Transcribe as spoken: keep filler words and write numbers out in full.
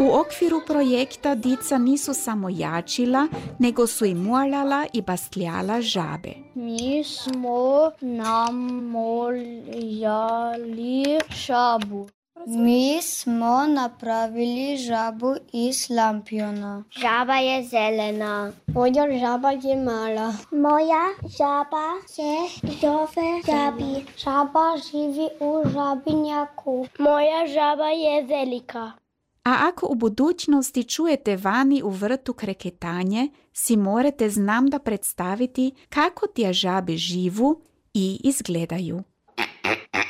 U okviru projekta dica nisu samo jačila, nego su i muljala i bastljala žabe. Mi smo namoljali žabu. Mi smo napravili žabu iz lampiona. Žaba je zelena. Moja žaba je mala. Moja žaba se zove žabi. Žaba živi u žabinjaku. Moja žaba je velika. A ako u budućnosti čujete vani u vrtu kreketanje, si morate znam da predstaviti kako tije žabe živu i izgledaju.